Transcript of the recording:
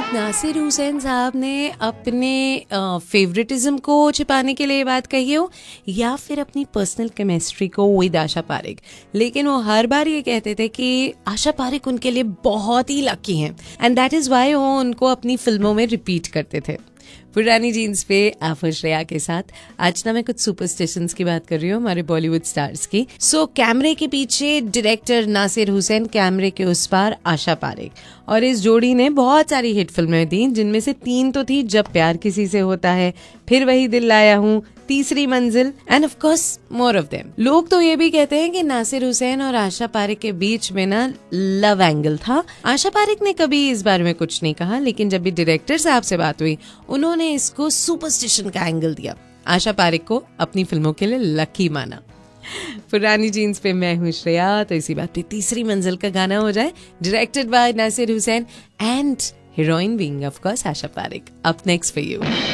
नासिर हुसैन साहब ने अपने फेवरेटिज्म को छिपाने के लिए ये बात कही हो या फिर अपनी पर्सनल केमिस्ट्री को विद आशा पारेख, लेकिन वो हर बार ये कहते थे कि आशा पारेख उनके लिए बहुत ही लकी हैं एंड दैट इज वाई वो उनको अपनी फिल्मों में रिपीट करते थे। पुरानी जीन्स पे आप श्रेया के साथ आज ना मैं कुछ सुपरस्टिशंस की बात कर रही हूँ, हमारे बॉलीवुड स्टार्स की। कैमरे के पीछे डायरेक्टर नासिर हुसैन, कैमरे के उस पार आशा पारेख, और इस जोड़ी ने बहुत सारी हिट फिल्में दी, जिनमें से 3 तो थी जब प्यार किसी से होता है, फिर वही दिल लाया हूँ, तीसरी मंजिल end of course more of them. लोग तो ये भी कहते हैं कि नासिर हुसैन और आशा पारेख के बीच में ना लव एंगल था। आशा पारेख ने कभी इस बारे में कुछ नहीं कहा, लेकिन जब भी डायरेक्टर साहब से बात हुई उन्होंने इसको सुपरस्टिशन का एंगल दिया। आशा पारेख को अपनी फिल्मों के लिए लकी माना। पुरानी जीन्स पे मैं हूँ श्रेया, तो इसी बात पे तीसरी मंजिल का गाना हो जाए, directed by Nasir Hussain and heroine being of course Asha Parekh. Up next for you.